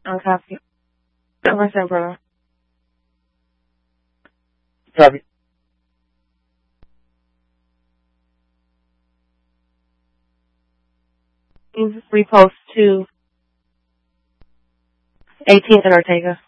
On copy. What's that, brother? Copy. Repost to 18th and Ortega.